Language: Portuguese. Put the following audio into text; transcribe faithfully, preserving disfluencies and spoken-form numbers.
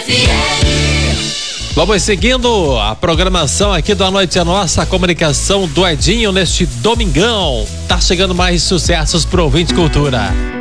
Vamos seguindo a programação aqui da Noite é Nossa, a comunicação do Edinho neste domingão. Tá chegando mais sucessos pro ouvinte cultura.